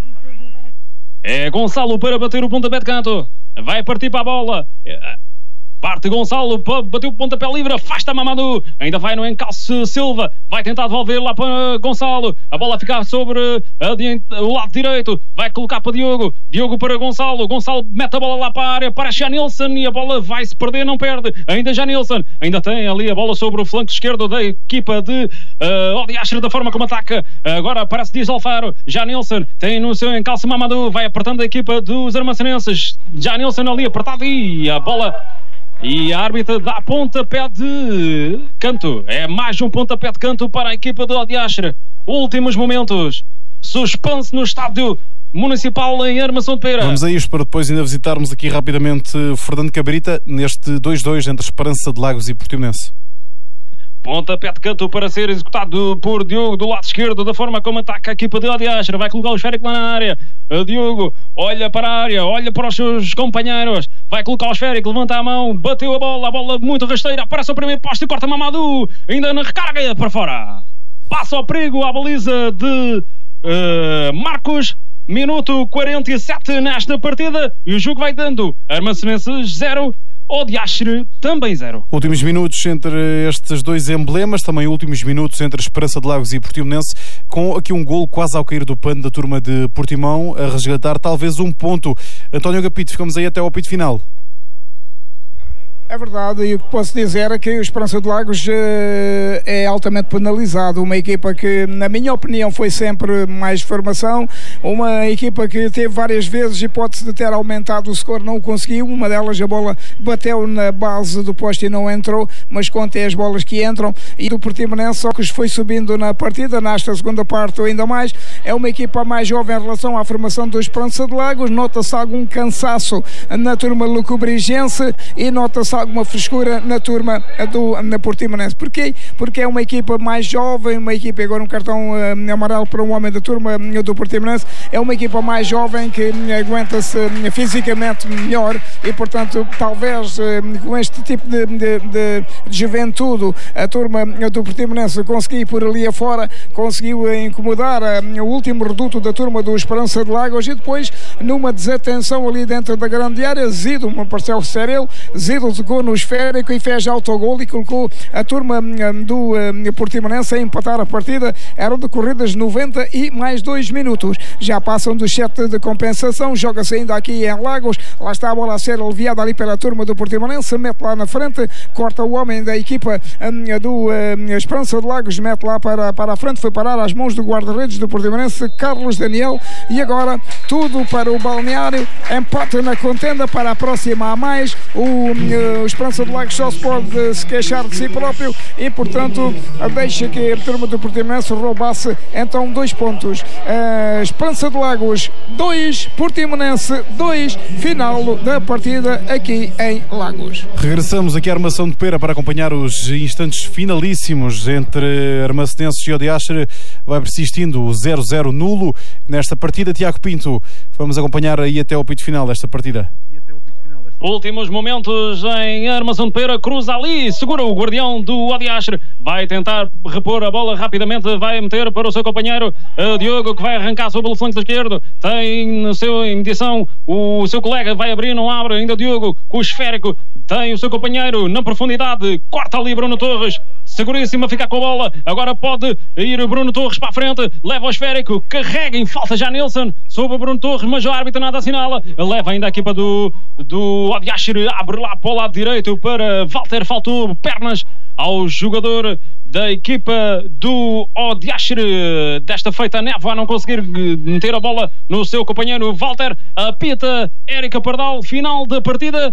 É Gonçalo para bater o pontapé de canto, vai partir para a bola. Parte Gonçalo, bateu o pontapé livre, afasta Mamadou, ainda vai no encalço Silva, vai tentar devolver lá para Gonçalo, a bola fica sobre o lado direito, vai colocar para Diogo para Gonçalo mete a bola lá para a área, para Janilson e a bola vai se perder, não perde, ainda Janilson, ainda tem ali a bola sobre o flanco esquerdo da equipa de Odiastre, da forma como ataca, agora parece Dias Alfaro, Janilson tem no seu encalço Mamadou, vai apertando a equipa dos armacenenses, Janilson ali apertado e a bola... E a árbitra dá pontapé de canto. É mais um pontapé de canto para a equipa do Odiastre. Últimos momentos. Suspense no estádio municipal em Armação de Pera. Vamos a isto para depois ainda visitarmos aqui rapidamente Fernando Cabrita neste 2-2 entre Esperança de Lagos e Portimonense. Pontapé de canto para ser executado por Diogo do lado esquerdo, da forma como ataca a equipa de Odiastre. Vai colocar o esférico lá na área. Diogo olha para a área, olha para os seus companheiros, vai colocar o esférico, levanta a mão, bateu a bola muito rasteira, aparece ao primeiro posto e corta Mamadou, ainda na recarga para fora. Passa ao perigo à baliza de Marcos. Minuto 47 nesta partida e o jogo vai dando Armacenenses 0, Odiastre também 0. Últimos minutos entre estes dois emblemas, também últimos minutos entre Esperança de Lagos e Portimonense, com aqui um golo quase ao cair do pano da turma de Portimão, a resgatar talvez um ponto. António Agapito, ficamos aí até ao apito final. É verdade, e o que posso dizer é que o Esperança de Lagos é altamente penalizado, uma equipa que, na minha opinião, foi sempre mais formação, uma equipa que teve várias vezes hipótese de ter aumentado o score, não o conseguiu, uma delas a bola bateu na base do poste e não entrou, mas contem as bolas que entram, e do Portimonense só que foi subindo na partida, nesta segunda parte ainda mais, é uma equipa mais jovem em relação à formação do Esperança de Lagos, nota-se algum cansaço na turma lucubrigense e nota-se alguma frescura na turma na Portimonense. Porquê? Porque é uma equipa mais jovem, uma equipa, agora um cartão amarelo para um homem da turma do Portimonense, é uma equipa mais jovem que aguenta-se fisicamente melhor e, portanto, talvez com este tipo de juventude, a turma do Portimonense conseguiu por ali afora, conseguiu incomodar o último reduto da turma do Esperança de Lagos e depois, numa desatenção ali dentro da grande área, Zido, uma parcela ser ele, Zido tocou no esférico e fez autogol e colocou a turma do Portimonense a empatar a partida. Eram decorridas 90 e mais 2 minutos. Já passam dos 7 de compensação, joga-se ainda aqui em Lagos, lá está a bola a ser aliviada ali pela turma do Portimonense, mete lá na frente, corta o homem da equipa do Esperança de Lagos, mete lá para a frente, foi parar às mãos do guarda-redes do Portimonense, Carlos Daniel, e agora tudo para o balneário, empate na contenda para a próxima a mais. O Esperança de Lagos só se pode se queixar de si próprio e, portanto, deixa que a turma do Portimonense roubasse então 2 pontos. Esperança de Lagos 2, Portimonense 2, final da partida aqui em Lagos. Regressamos aqui à Armação de Pera para acompanhar os instantes finalíssimos entre Armacenenses e Odiastre. Vai persistindo o 0-0 nulo nesta partida. Tiago Pinto, vamos acompanhar aí até ao apito final desta partida. Últimos momentos em Armação de Pera, cruza ali, segura o guardião do Odiastre, vai tentar repor a bola rapidamente, vai meter para o seu companheiro Diogo, que vai arrancar sobre o flanco esquerdo, tem no seu em mediação o seu colega, vai abrir, não abre, ainda Diogo com o esférico, tem o seu companheiro na profundidade, corta ali Bruno Torres, seguríssimo a ficar com a bola, agora pode ir Bruno Torres para a frente, leva o esférico, carrega em falta já Nilsson sobre o Bruno Torres, mas o árbitro nada assinala, leva ainda a equipa do Odiastre, abre lá para o lado direito para Walter, faltou pernas ao jogador da equipa do Odiastre, desta feita a névoa a não conseguir meter a bola no seu companheiro Walter, apita Érica Pardal, final da partida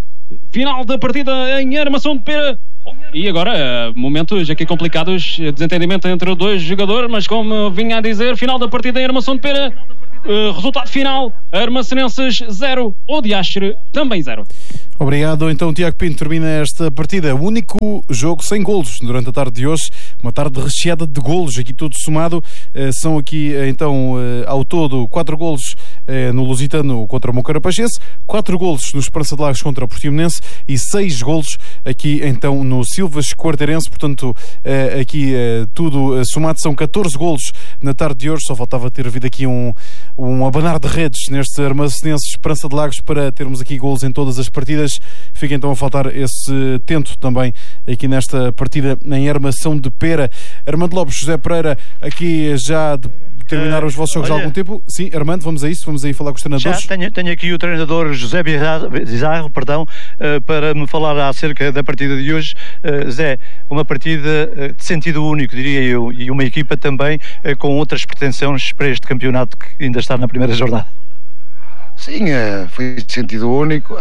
em Armação de Pera. E agora, momentos aqui complicados, desentendimento entre dois jogadores, mas como vinha a dizer, final da partida em Armação de Pera, resultado final, Armacenenses 0, Odiastre também 0. Obrigado. Então, Tiago Pinto termina esta partida. O único jogo sem golos durante a tarde de hoje. Uma tarde recheada de golos, aqui tudo somado. São aqui, então, ao todo, 4 golos no Lusitano contra o Moncarapachense, 4 golos no Esperança de Lagos contra o Portimonense e 6 golos aqui, então, no Silvas Quarteirense. Portanto, aqui tudo somado são 14 golos na tarde de hoje. Só faltava ter havido aqui um abanar de redes neste Armacenense Esperança de Lagos para termos aqui golos em todas as partidas. Fica então a faltar esse tento também aqui nesta partida em Armação de Pera. Armando Lopes, José Pereira, aqui já terminaram os vossos jogos há algum tempo. Sim, Armando, vamos a isso, vamos aí falar com os treinadores. Já tenho aqui o treinador José Bizarro, para me falar acerca da partida de hoje. Zé, uma partida de sentido único, diria eu, e uma equipa também com outras pretensões para este campeonato que ainda está na primeira jornada. Sim, foi de sentido único.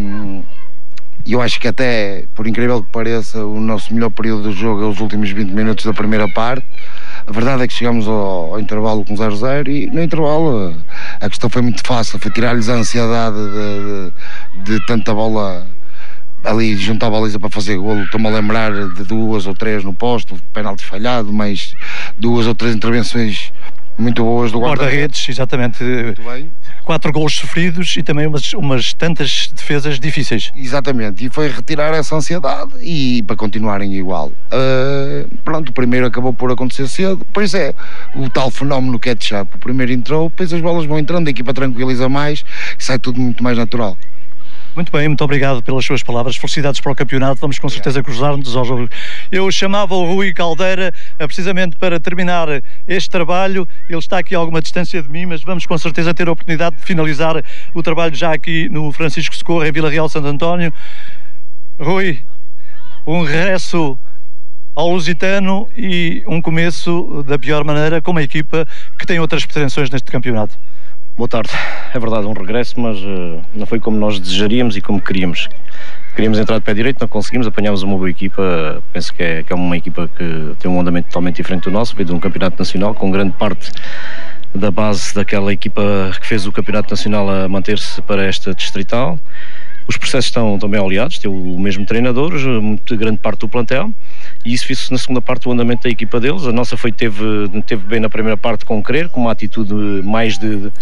Eu acho que até, por incrível que pareça, o nosso melhor período do jogo é os últimos 20 minutos da primeira parte. A verdade é que chegamos ao intervalo com 0-0 e no intervalo a questão foi muito fácil, foi tirar-lhes a ansiedade de tanta bola ali junto à baliza para fazer golo. Estou-me a lembrar de 2 ou 3 no posto, penalti falhado, mas 2 ou 3 intervenções muito boas do guarda-redes, exatamente. Muito bem. 4 golos sofridos e também umas tantas defesas difíceis. Exatamente, e foi retirar essa ansiedade e para continuarem igual. Pronto, o primeiro acabou por acontecer cedo, depois é o tal fenómeno catch-up. O primeiro entrou, depois as bolas vão entrando, a equipa tranquiliza mais e sai tudo muito mais natural. Muito bem, muito obrigado pelas suas palavras. Felicidades para o campeonato, vamos com certeza cruzar-nos ao jogo. Eu chamava o Rui Caldeira precisamente para terminar este trabalho. Ele está aqui a alguma distância de mim, mas vamos com certeza ter a oportunidade de finalizar o trabalho já aqui no Francisco Socorro, em Vila Real Santo António. Rui, um regresso ao Lusitano e um começo da pior maneira, com uma equipa que tem outras pretensões neste campeonato. Boa tarde, é verdade, um regresso, mas não foi como nós desejaríamos e como queríamos. Queríamos entrar de pé direito, não conseguimos, apanhámos uma boa equipa, penso que é uma equipa que tem um andamento totalmente diferente do nosso, veio de um campeonato nacional, com grande parte da base daquela equipa que fez o campeonato nacional a manter-se para esta distrital. Os processos estão bem oleados, tem o mesmo treinador, muito grande parte do plantel, e isso viu-se na segunda parte o andamento da equipa deles. A nossa teve bem na primeira parte com querer, com uma atitude mais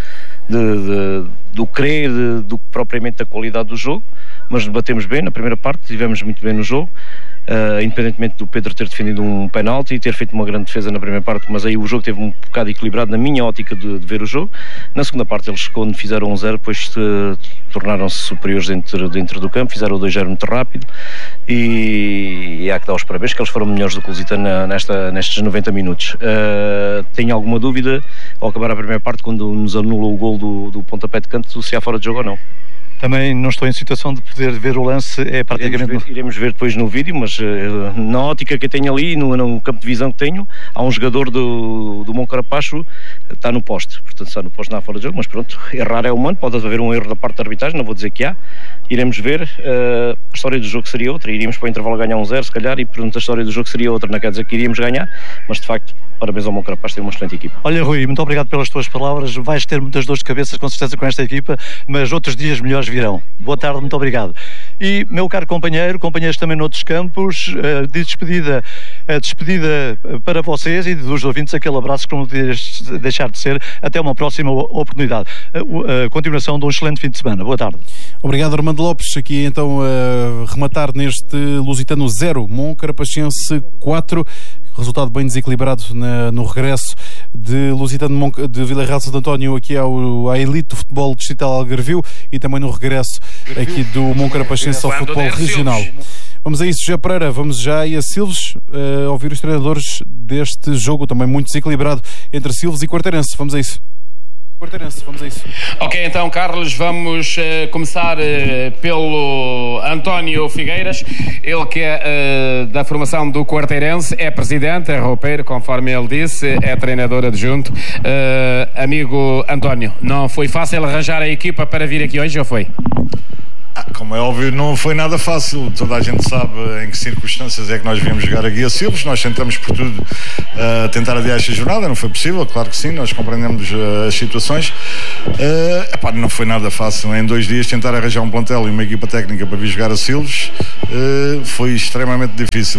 do querer do que propriamente da qualidade do jogo, mas debatemos bem na primeira parte, estivemos muito bem no jogo. Independentemente do Pedro ter defendido um penalti e ter feito uma grande defesa na primeira parte, mas aí o jogo teve um bocado equilibrado na minha ótica de ver o jogo. Na segunda parte eles, quando fizeram 1-0, depois tornaram-se superiores dentro do campo, fizeram o 2-0 muito rápido e há que dar os parabéns que eles foram melhores do que o Lusitano nestes 90 minutos. Tenho alguma dúvida ao acabar a primeira parte, quando nos anula o gol do pontapé de canto, se há fora de jogo ou não. Também não estou em situação de poder ver o lance, é praticamente... Iremos ver depois no vídeo, mas na ótica que eu tenho ali, no campo de visão que tenho, há um jogador do Moncarapachense, está no poste, portanto está no poste, não há fora de jogo, mas pronto, errar é humano, pode haver um erro da parte da arbitragem, não vou dizer que há, iremos ver. A história do jogo seria outra, iríamos para o intervalo ganhar 1-0 se calhar, e portanto a história do jogo seria outra, não quer dizer que iríamos ganhar, mas de facto parabéns ao Moncarapachense, tem uma excelente equipa. Olha Rui, muito obrigado pelas tuas palavras, vais ter muitas dores de cabeça com certeza com esta equipa, mas outros dias melhores virão. Boa tarde, muito obrigado. E, meu caro companheiros também noutros campos, de despedida para vocês e dos ouvintes, aquele abraço que não deves deixar de ser. Até uma próxima oportunidade. A continuação de um excelente fim de semana. Boa tarde. Obrigado, Armando Lopes. Aqui então a rematar neste Lusitano 0, Moncarapachense 4. Resultado bem desequilibrado no regresso de Lusitano de Vila Real de Santo António aqui à elite do futebol distrital Algarvio e também no regresso aqui do Moncarapachense ao futebol regional. Vamos a isso, José Pereira. Vamos já aí a Silves ouvir os treinadores deste jogo também muito desequilibrado entre Silves e Quarteirense. Vamos a isso. Ok, então, Carlos, vamos começar pelo António Figueiras, ele que é da formação do Quarteirense, é presidente, é roupeiro, conforme ele disse, é treinador adjunto. Amigo António, não foi fácil arranjar a equipa para vir aqui hoje, ou foi? Como é óbvio, não foi nada fácil. Toda a gente sabe em que circunstâncias é que nós viemos jogar aqui a Silves. Nós tentamos por tudo tentar adiar esta jornada. Não foi possível, claro que sim, nós compreendemos as situações. Não foi nada fácil. Em 2 dias tentar arranjar um plantel e uma equipa técnica para vir jogar a Silves foi extremamente difícil.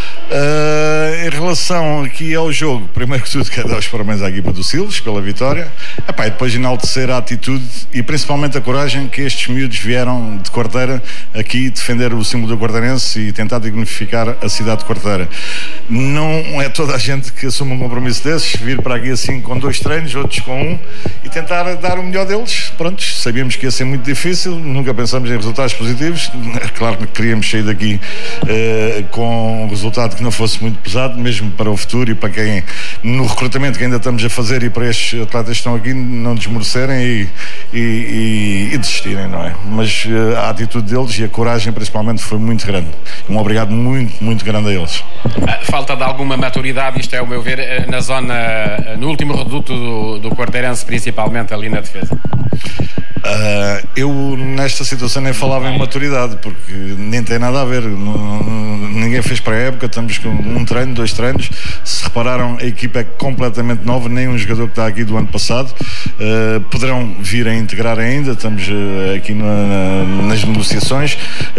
Em relação aqui ao jogo, primeiro que tudo quero dar os parabéns à equipa do Silves pela vitória, e depois enaltecer a atitude e principalmente a coragem que estes miúdos vieram de Quarteira aqui defender o símbolo do Quarteirense e tentar dignificar a cidade de Quarteira. Não é toda a gente que assume um compromisso desses, vir para aqui assim com 2 treinos, outros com 1 e tentar dar o melhor deles. Prontos, sabíamos que ia ser muito difícil, nunca pensamos em resultados positivos. Claro que queríamos sair daqui com um resultado que não fosse muito pesado, mesmo para o futuro e para quem no recrutamento que ainda estamos a fazer e para estes atletas que estão aqui não desmorecerem e desistirem, não é? Mas a atitude deles e a coragem principalmente foi muito grande. Um obrigado muito, muito grande a eles. Falta de alguma maturidade, isto é o meu ver, na zona, no último reduto do Quarteirense, principalmente ali na defesa. Eu nesta situação nem falava em maturidade, porque nem tem nada a ver. Ninguém fez para a época, estamos com 1 treino, 2 treinos. Se repararam, a equipa é completamente nova, nem um jogador que está aqui do ano passado. Poderão vir a integrar ainda, estamos aqui nas negociações.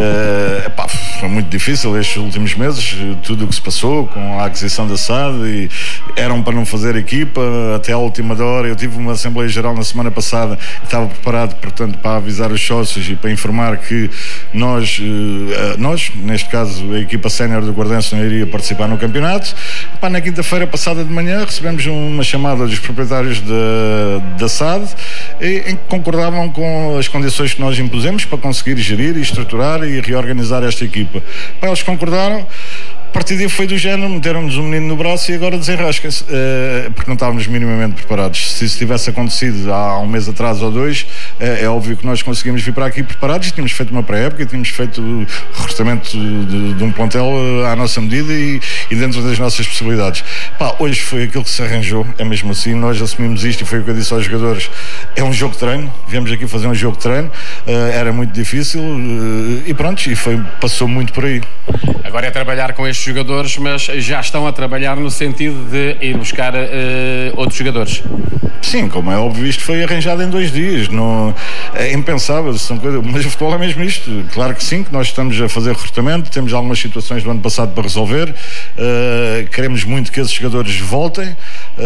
Foi muito difícil estes últimos meses, tudo o que se passou com a aquisição da SAD, e eram para não fazer equipa até à última hora. Eu tive uma Assembleia Geral na semana passada, estava preparado, portanto, para avisar os sócios e para informar que nós, neste caso a equipa sénior do Guardense, não iria participar no campeonato. Na quinta-feira passada de manhã recebemos uma chamada dos proprietários da SAD em que concordavam com as condições que nós impusemos para conseguir gerir e estruturar e reorganizar esta equipa. Eles concordaram. A partir daí foi do género, meteram-nos um menino no braço e agora desenrasquem-se, porque não estávamos minimamente preparados. Se isso tivesse acontecido há 1 mês atrás ou 2, é óbvio que nós conseguimos vir para aqui preparados e tínhamos feito uma pré-época e tínhamos feito o recrutamento de um plantel à nossa medida e dentro das nossas possibilidades. Hoje foi aquilo que se arranjou, é mesmo assim, nós assumimos isto e foi o que eu disse aos jogadores, é um jogo de treino, viemos aqui fazer um jogo de treino, era muito difícil e pronto, passou muito por aí. Agora é trabalhar com estes jogadores, mas já estão a trabalhar no sentido de ir buscar outros jogadores. Sim, como é óbvio, isto foi arranjado em 2 dias, é impensável, são coisas, mas o futebol é mesmo isto. Claro que sim, que nós estamos a fazer recrutamento, temos algumas situações do ano passado para resolver, queremos muito que esses jogadores voltem.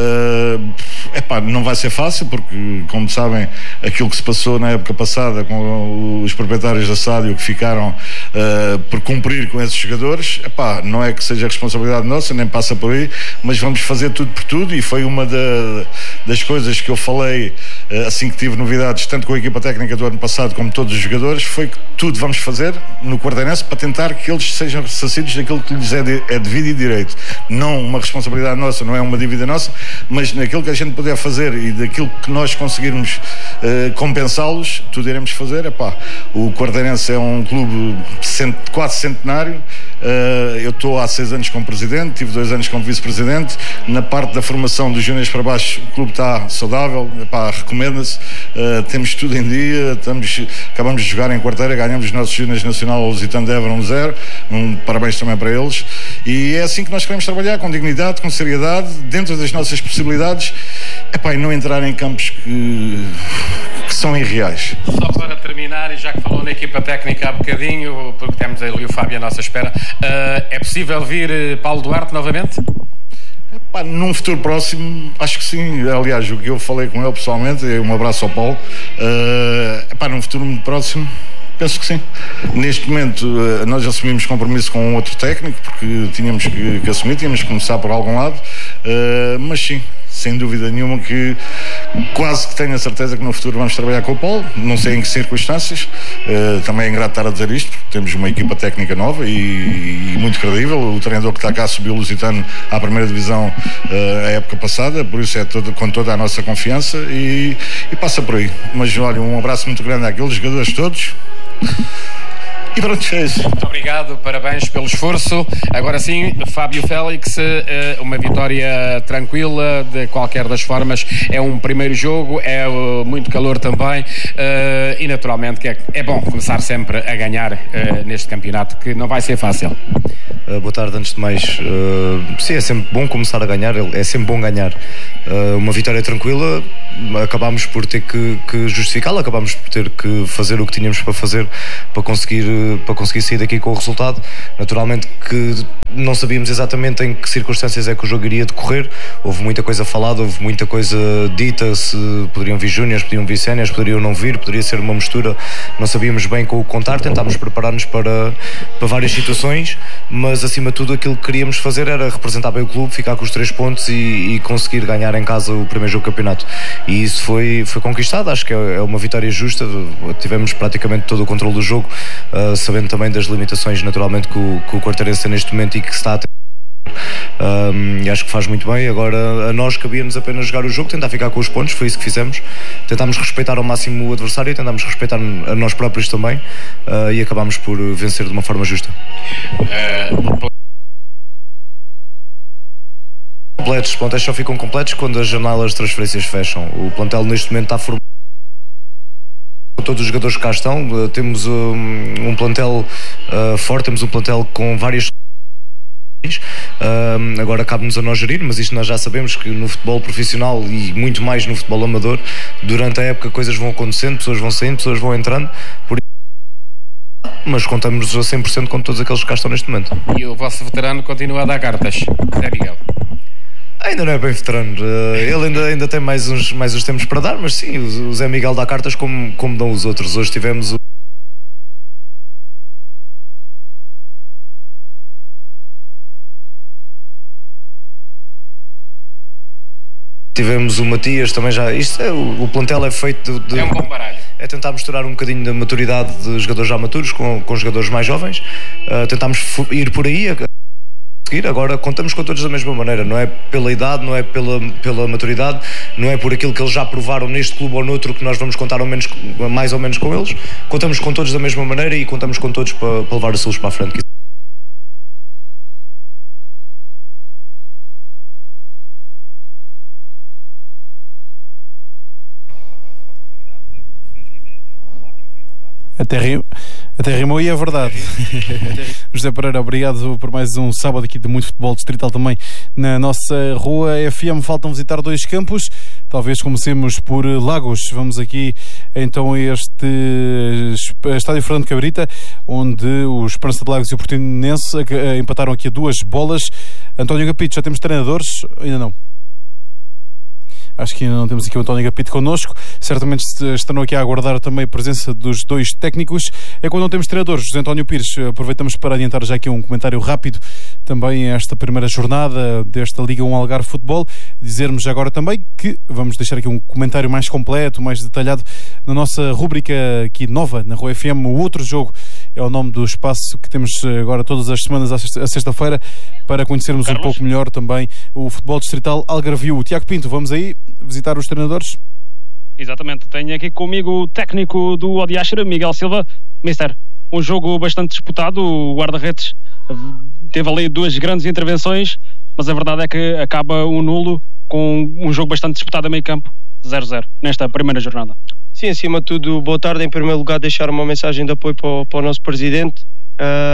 Não vai ser fácil, porque, como sabem, aquilo que se passou na época passada com os proprietários da SAD e o que ficaram por cumprir com esses jogadores, não é que seja responsabilidade nossa, nem passa por aí, mas vamos fazer tudo por tudo, e foi uma das coisas que eu falei assim que tive novidades, tanto com a equipa técnica do ano passado como todos os jogadores, foi que tudo vamos fazer no Quarteirense para tentar que eles sejam ressarcidos daquilo que lhes é devido e direito. Não uma responsabilidade nossa, não é uma dívida nossa, mas naquilo que a gente puder fazer e daquilo que nós conseguirmos compensá-los, tudo iremos fazer. O Quarteirense é um clube quase centenário. Eu estou há 6 anos como presidente, tive 2 anos como vice-presidente. Na parte da formação dos júniores para baixo, o clube está saudável, recomenda-se, temos tudo em dia, acabamos de jogar em Quarteira, ganhamos os nossos júniores nacional Lusitano de Évora 1-0, parabéns também para eles, e é assim que nós queremos trabalhar, com dignidade, com seriedade, dentro das nossas nossas possibilidades, e não entrar em campos que são irreais. Só para terminar, e já que falou na equipa técnica há bocadinho, porque temos ali o Fábio à nossa espera, é possível vir Paulo Duarte novamente? Num futuro próximo, acho que sim. Aliás, o que eu falei com ele pessoalmente, um abraço ao Paulo, num futuro muito próximo, penso que sim. Neste momento nós assumimos compromisso com outro técnico, porque tínhamos que assumir, tínhamos que começar por algum lado, mas sim, sem dúvida nenhuma que quase que tenho a certeza que no futuro vamos trabalhar com o Paulo, não sei em que circunstâncias. Também é ingrato estar a dizer isto, porque temos uma equipa técnica nova e muito credível. O treinador que está cá subiu o Lusitano à primeira divisão a época passada, por isso é com toda a nossa confiança e passa por aí. Mas olha, um abraço muito grande àqueles jogadores todos. E pronto, é isso. Muito obrigado, parabéns pelo esforço. Agora sim, Fábio Félix, uma vitória tranquila de qualquer das formas. É um primeiro jogo, é muito calor também e naturalmente que é bom começar sempre a ganhar neste campeonato, que não vai ser fácil. Boa tarde, antes de mais, sim, é sempre bom começar a ganhar, é sempre bom ganhar. Uma vitória tranquila, acabámos por ter que justificá-la, acabámos por ter que fazer o que tínhamos para fazer para conseguir sair daqui com o resultado. Naturalmente que não sabíamos exatamente em que circunstâncias é que o jogo iria decorrer, houve muita coisa falada, houve muita coisa dita, se poderiam vir júniores, poderiam vir séniores, poderiam não vir, poderia ser uma mistura, não sabíamos bem com o que contar, tentámos preparar-nos para várias situações, mas acima de tudo aquilo que queríamos fazer era representar bem o clube, ficar com os 3 pontos e conseguir ganhar em casa o primeiro jogo do campeonato, e isso foi conquistado. Acho que é uma vitória justa, tivemos praticamente todo o controle do jogo, sabendo também das limitações naturalmente que o Quarteirense tem neste momento e que se está a ter. E acho que faz muito bem. Agora a nós cabia-nos apenas jogar o jogo, tentar ficar com os pontos, foi isso que fizemos. Tentámos respeitar ao máximo o adversário, tentámos respeitar a nós próprios também, e acabámos por vencer de uma forma justa. Completos, os plantéis só ficam completos quando as janelas de transferências fecham. O plantel neste momento está formado, todos os jogadores que cá estão, temos um plantel forte, temos um plantel com várias. Agora cabe-nos a nós gerir, mas isto nós já sabemos que no futebol profissional e muito mais no futebol amador, durante a época coisas vão acontecendo, pessoas vão saindo, pessoas vão entrando, mas contamos a 100% com todos aqueles que cá estão neste momento. E o vosso veterano continua a dar cartas, Zé Miguel? Ainda não é bem veterano, ele ainda tem mais uns tempos para dar, mas sim, o Zé Miguel dá cartas como dão os outros. Hoje tivemos o Matias também já. Isto é, o plantel é feito de. É um bom baralho. É tentar misturar um bocadinho da maturidade de jogadores já maturos com jogadores mais jovens. Tentámos ir por aí. Agora contamos com todos da mesma maneira, não é pela idade, não é pela maturidade, não é por aquilo que eles já provaram neste clube ou noutro que nós vamos contar mais ou menos com eles. Contamos com todos da mesma maneira e contamos com todos para levar os selos para a frente. Até rimou e é verdade. José Pereira, obrigado por mais um sábado aqui de muito futebol distrital também na nossa Rua FM. Faltam visitar 2 campos, talvez comecemos por Lagos. Vamos aqui então a este estádio Fernando Cabrita, onde o Esperança de Lagos e o Portimonense empataram aqui a 2 bolas. António Gapito, já temos treinadores? Ainda não. Acho que ainda não temos aqui o António Gapito connosco. Certamente estarão aqui a aguardar também a presença dos 2 técnicos. É quando não temos treinadores. José António Pires, aproveitamos para adiantar já aqui um comentário rápido também a esta primeira jornada desta Liga 1 Algarve Futebol. Dizermos agora também que vamos deixar aqui um comentário mais completo, mais detalhado na nossa rúbrica aqui nova na Rua FM. O Outro Jogo é o nome do espaço que temos agora todas as semanas à sexta-feira para conhecermos um pouco melhor também o futebol distrital algarvio. Tiago Pinto, vamos aí visitar os treinadores? Exatamente, tenho aqui comigo o técnico do Odiáxera, Miguel Silva. Mister, um jogo bastante disputado, o guarda-redes teve ali 2 grandes intervenções, mas a verdade é que acaba um nulo com um jogo bastante disputado a meio campo, 0-0, nesta primeira jornada. Sim, acima de tudo, boa tarde. Em primeiro lugar, deixar uma mensagem de apoio para o nosso presidente.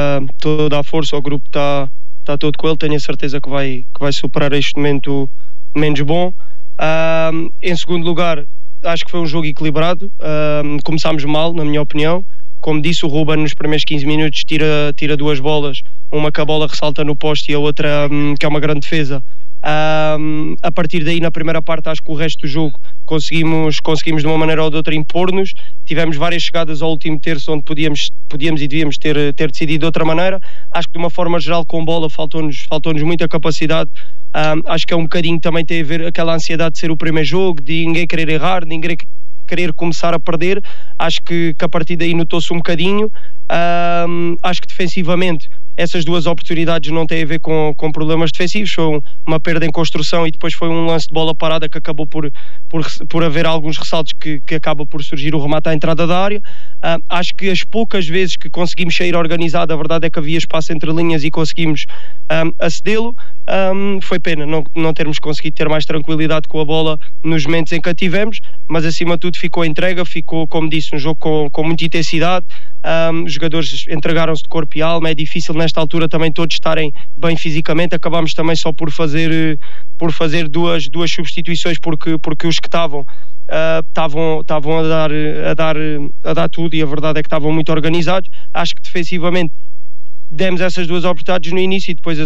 Toda a força, o grupo está todo com ele. Tenho a certeza que vai superar este momento menos bom. Em segundo lugar, acho que foi um jogo equilibrado. Começámos mal, na minha opinião. Como disse, o Ruben nos primeiros 15 minutos tira 2 bolas, uma que a bola ressalta no poste e a outra que é uma grande defesa. A partir daí, na primeira parte, acho que o resto do jogo conseguimos de uma maneira ou de outra impor-nos. Tivemos várias chegadas ao último terço onde podíamos e devíamos ter decidido de outra maneira. Acho que de uma forma geral, com bola, faltou-nos muita capacidade. Acho que é um bocadinho, também tem a ver aquela ansiedade de ser o primeiro jogo, de ninguém querer errar, de ninguém querer começar a perder. Acho que a partir daí notou-se um bocadinho. Acho que defensivamente essas 2 oportunidades não têm a ver com problemas defensivos, foi uma perda em construção e depois foi um lance de bola parada que acabou por haver alguns ressaltos que acaba por surgir o remate à entrada da área. Acho que as poucas vezes que conseguimos sair organizado, a verdade é que havia espaço entre linhas e conseguimos acedê-lo. Foi pena não termos conseguido ter mais tranquilidade com a bola nos momentos em que a tivemos, mas acima de tudo ficou a entrega, ficou, como disse, um jogo com muita intensidade. Os jogadores entregaram-se de corpo e alma. É difícil nesta altura também todos estarem bem fisicamente. Acabámos também só por fazer duas substituições porque os que estavam a dar tudo, e a verdade é que estavam muito organizados. Acho que defensivamente demos essas 2 oportunidades no início e depois